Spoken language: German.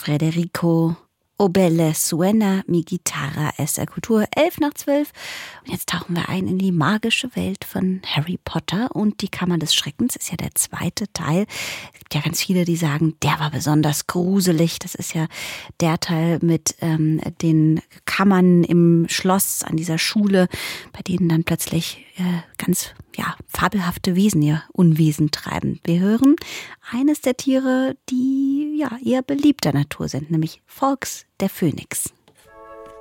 Federico O belle suena mi guitarra essa cultura 11:12. Und jetzt tauchen wir ein in die magische Welt von Harry Potter und die Kammer des Schreckens ist ja der zweite Teil. Es gibt ja ganz viele, die sagen, der war besonders gruselig. Das ist ja der Teil mit den Kammern im Schloss an dieser Schule, bei denen dann plötzlich ganz fabelhafte Wesen ihr Unwesen treiben. Wir hören eines der Tiere, die eher beliebter Natur sind, nämlich Fawkes, der Phönix.